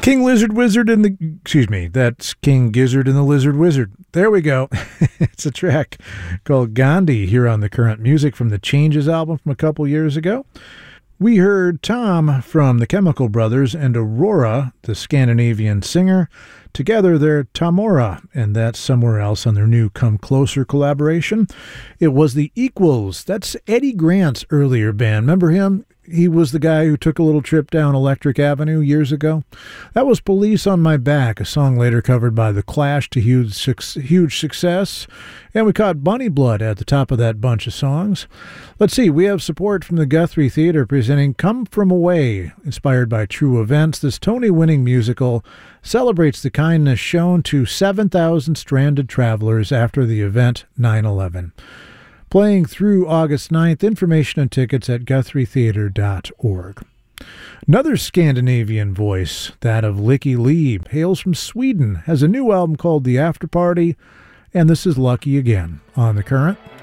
King Lizard Wizard and that's King Gizzard and the Lizard Wizard. There we go. It's a track called Gandhi here on The Current Music from the Changes album from a couple years ago. We heard Tom from the Chemical Brothers and Aurora, the Scandinavian singer. Together they're Tamora, and that's Somewhere Else on their new Come Closer collaboration. It was the Equals. That's Eddie Grant's earlier band. Remember him? He was the guy who took a little trip down Electric Avenue years ago. That was Police on My Back, a song later covered by The Clash to huge success. And we caught Bunny Blood at the top of that bunch of songs. Let's see, we have support from the Guthrie Theater presenting Come From Away, inspired by true events. This Tony-winning musical celebrates the kindness shown to 7,000 stranded travelers after the event 9/11. Playing through August 9th, information and tickets at GuthrieTheater.org. Another Scandinavian voice, that of Lykke Li, hails from Sweden, has a new album called The After Party, and this is Lucky Again on The Current.